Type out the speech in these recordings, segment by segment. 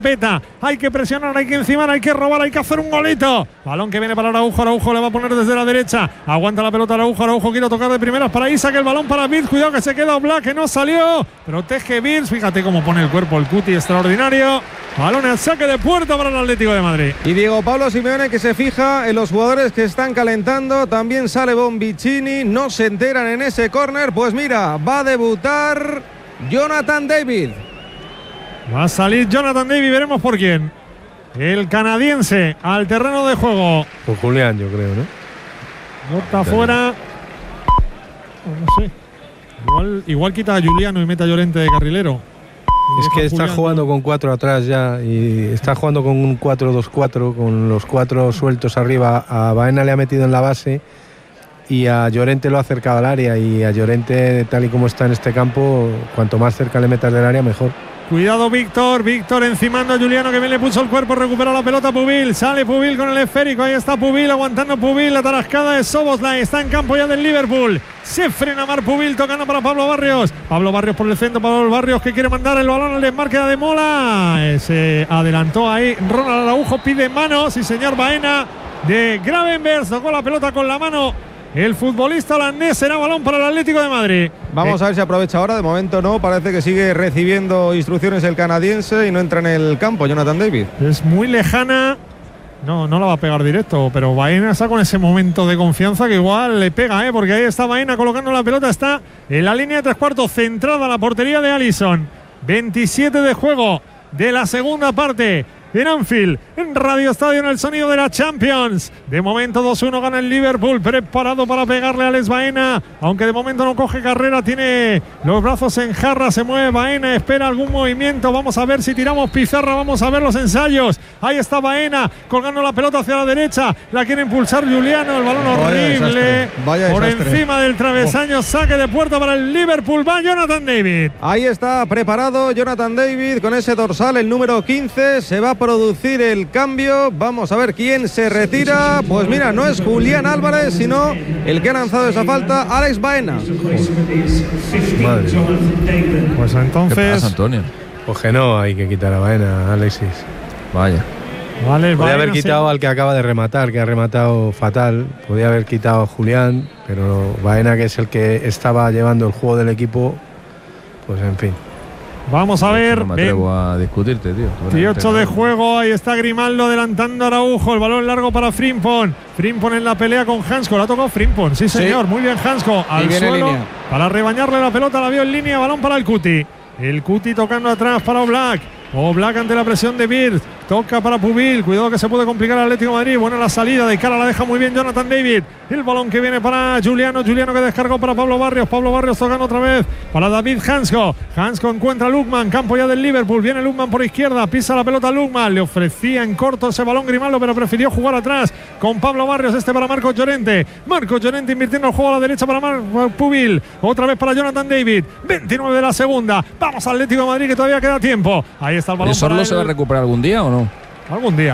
Peta, hay que presionar, hay que encimar, hay que robar, hay que hacer un golito. Balón que viene para Araujo, Araujo le va a poner desde la derecha. Aguanta la pelota Araujo, Araujo quiere tocar de primeras para Isak, el balón para Virz, cuidado que se queda Oblak, que no salió. Protege Virz, fíjate cómo pone el cuerpo el Cuti, extraordinario. Balón al saque de puerta para el Atlético de Madrid. Y Diego Pablo Simeone, que se fija en los jugadores que están calentando. También sale Bonvicini, no se enteran en ese córner. Pues mira, va a debutar Jonathan David. Va a salir Jonathan David, veremos por quién. El canadiense al terreno de juego. Por Julián, yo creo, ¿no? Bota fuera. No sé. Igual quita a Juliano y mete a Llorente de carrilero. Es que está jugando con 4 atrás ya y está jugando con un 4-2-4, con los 4 sueltos arriba. A Baena le ha metido en la base y a Llorente lo ha acercado al área. Y a Llorente, tal y como está en este campo, cuanto más cerca le metas del área, mejor. Cuidado Víctor encimando a Juliano, que bien le puso el cuerpo, recupera la pelota Pubil, sale Pubil con el esférico, ahí está Pubil, aguantando Pubil, la tarascada de Szoboszlai, está en campo ya del Liverpool, se frena Marc Pubil, tocando para Pablo Barrios por el centro, Pablo Barrios que quiere mandar el balón al desmarque de Ademola, se adelantó ahí Ronald Araujo, pide mano, sí señor, Baena de Gravenberch, tocó la pelota con la mano. El futbolista holandés, será balón para el Atlético de Madrid. Vamos a ver si aprovecha ahora. De momento no, parece que sigue recibiendo instrucciones el canadiense y no entra en el campo Jonathan David. Es muy lejana. No la va a pegar directo, pero Baena está con ese momento de confianza que igual le pega, porque ahí está Baena colocando la pelota, está en la línea de 3/4, centrada a la portería de Alisson. 27 de juego de la segunda parte. En Anfield, en Radio Estadio, en el sonido de la Champions. De momento 2-1 gana el Liverpool, preparado para pegarle a Alex Baena, aunque de momento no coge carrera, tiene los brazos en jarra, se mueve Baena, espera algún movimiento, vamos a ver si tiramos pizarra, vamos a ver los ensayos. Ahí está Baena, colgando la pelota hacia la derecha, la quiere impulsar Juliano, el balón horrible, por encima del travesaño, saque de puerta para el Liverpool, va Jonathan David. Ahí está preparado Jonathan David con ese dorsal, el número 15, se va a producir el cambio. Vamos a ver quién se retira. Pues mira, no es Julián Álvarez, sino el que ha lanzado esa falta, Alex Baena. Madre. Pues entonces, ¿qué pasa, Antonio? Pues que no, hay que quitar a Baena, Alexis. Vaya. Vale, podía haber quitado al que acaba de rematar, que ha rematado fatal. Podía haber quitado a Julián, pero Baena, que es el que estaba llevando el juego del equipo, pues en fin. Vamos a ver. No me atrevo a discutirte, tío. 18 de juego, ahí está Grimaldo adelantando a Araujo, el balón largo para Frimpong. Frimpong en la pelea con Hansko, la ha tocado Frimpong, sí señor, muy bien Hansko, al suelo para rebañarle la pelota, la vio en línea, balón para el Cuti. El Cuti tocando atrás para Oblak. Oblak ante la presión de Virz, toca para Pubil, cuidado que se puede complicar el Atlético de Madrid, buena la salida, de cara la deja muy bien Jonathan David, el balón que viene para Juliano que descargó para Pablo Barrios tocando otra vez para David Hansko encuentra a Lukman, campo ya del Liverpool, viene Lukman por izquierda, pisa la pelota Lukman, le ofrecía en corto ese balón Grimaldo, pero prefirió jugar atrás con Pablo Barrios, para Marcos Llorente invirtiendo el juego a la derecha para Pubil, otra vez para Jonathan David, 29 de la segunda, vamos al Atlético de Madrid que todavía queda tiempo, ahí está el balón. ¿Sorlo se va a recuperar algún día o no? Algún día.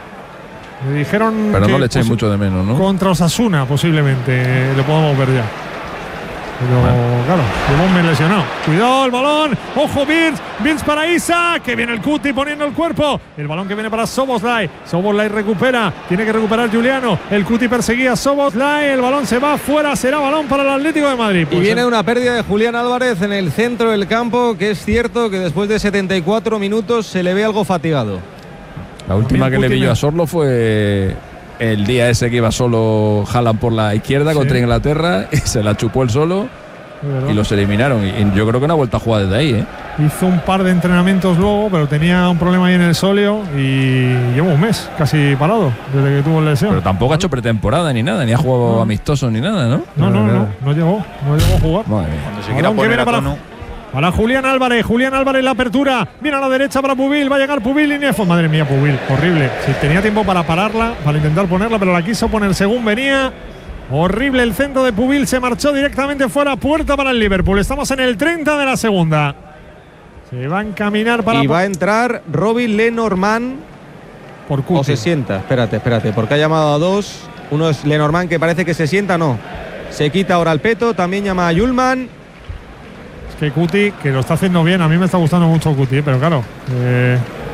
Me dijeron. Pero no le echéis mucho de menos, ¿no? Contra Osasuna, posiblemente lo podemos ver ya. Pero claro, llevamos me lesionado. Cuidado el balón. Ojo, Virz para Isak. Que viene el Cuti poniendo el cuerpo. El balón que viene para Szoboszlai. Szoboszlai recupera. Tiene que recuperar Juliano. El Cuti perseguía a Szoboszlai. El balón se va fuera. Será balón para el Atlético de Madrid. Pues y viene una pérdida de Julián Álvarez en el centro del campo. Que es cierto que después de 74 minutos se le ve algo fatigado. La última que le vi yo a Sorlo fue el día ese que iba solo Haaland por la izquierda contra Inglaterra y se la chupó él solo y los eliminaron. Y yo creo que no ha vuelto a jugar desde ahí. Hizo un par de entrenamientos luego, pero tenía un problema ahí en el sóleo y lleva un mes casi parado desde que tuvo la lesión. Pero tampoco ha hecho pretemporada ni nada, ni ha jugado amistosos ni nada, ¿no? No llegó a jugar. Madre mía. Cuando se quiera poner a tono. Para Julián Álvarez la apertura, mira a la derecha para Pubil, va a llegar Pubil y Nefo, madre mía Pubil, horrible, si tenía tiempo para pararla, para intentar ponerla, pero la quiso poner según venía, horrible el centro de Pubil, se marchó directamente fuera, puerta para el Liverpool, estamos en el 30 de la segunda, se va a encaminar para... Y va a entrar Robin Lenormand, por Cuti. O se sienta, espérate, porque ha llamado a dos, uno es Lenormand que parece que se sienta, no, se quita ahora el peto, también llama a Yulman. Que Cuti, que lo está haciendo bien, a mí me está gustando mucho Cuti, pero claro,